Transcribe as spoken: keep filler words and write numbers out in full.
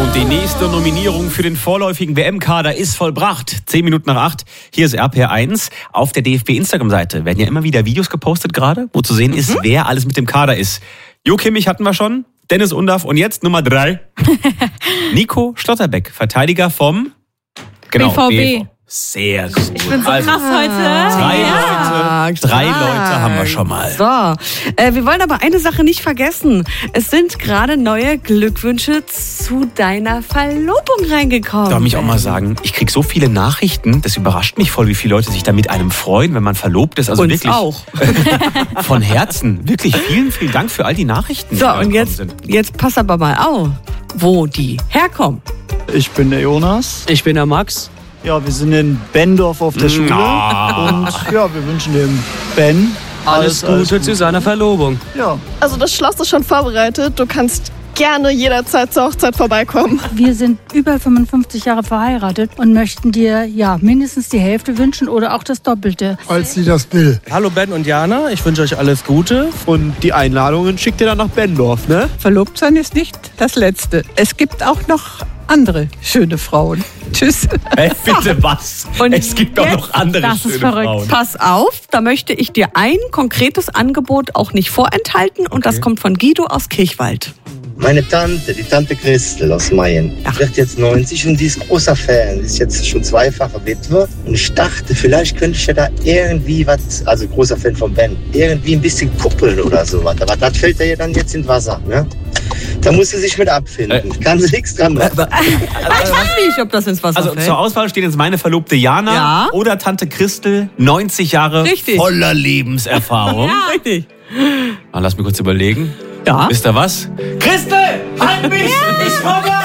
Und die nächste Nominierung für den vorläufigen W M-Kader ist vollbracht. Zehn Minuten nach acht. Hier ist R P R eins. Auf der D F B-Instagram-Seite werden ja immer wieder Videos gepostet gerade, wo zu sehen ist, mhm. wer alles mit dem Kader ist. Jo Kimmich hatten wir schon, Dennis Undaff und jetzt Nummer drei. Nico Schlotterbeck, Verteidiger vom genau, B V B. B V. Sehr gut. Ich bin so also, krass heute. Drei ja. Leute, drei Leute haben wir schon mal. So, äh, wir wollen aber eine Sache nicht vergessen. Es sind gerade neue Glückwünsche zu deiner Verlobung reingekommen. Darf ich auch mal sagen, ich kriege so viele Nachrichten, das überrascht mich voll, wie viele Leute sich da mit einem freuen, wenn man verlobt ist. Also Uns wirklich auch. Von Herzen. Wirklich vielen, vielen Dank für all die Nachrichten. So, und jetzt, jetzt pass aber mal auf, wo die herkommen. Ich bin der Jonas. Ich bin der Max. Ja, wir sind in Bendorf auf der Schule Ah. und ja, wir wünschen dem Ben Alles, alles, Gute alles zu seiner Verlobung. Ja. Also das Schloss ist schon vorbereitet. Du kannst gerne jederzeit zur Hochzeit vorbeikommen. Wir sind über fünfundfünfzig Jahre verheiratet und möchten dir ja mindestens die Hälfte wünschen oder auch das Doppelte. Als sie das will. Hallo Ben und Jana, ich wünsche euch alles Gute. Und die Einladungen schickt ihr dann nach Bendorf, ne? Verlobt sein ist nicht das Letzte. Es gibt auch noch andere schöne Frauen. Tschüss. Hey, bitte was? Und es gibt auch jetzt, noch andere das ist schöne verrückt. Frauen. Pass auf, da möchte ich dir ein konkretes Angebot auch nicht vorenthalten und das kommt von Guido aus Kirchwald. Meine Tante, die Tante Christel aus Mayen, wird jetzt neunzig und die ist großer Fan. Die ist jetzt schon zweifache Witwe. Und ich dachte, vielleicht könnte ich ja da irgendwie was, also großer Fan von Ben, irgendwie ein bisschen kuppeln oder sowas. Aber das fällt ja dann jetzt ins Wasser, ne? Da muss sie sich mit abfinden. Äh, Kann sie nichts dran machen. Ich weiß nicht, ob das ins Wasser Also fällt. zur Auswahl steht jetzt meine Verlobte Jana Ja. oder Tante Christel, neunzig Jahre Richtig. voller Lebenserfahrung. Ja, richtig. Mal, lass mich kurz überlegen. Ja. Wisst ihr was? Christel, halt mich! Ich komme!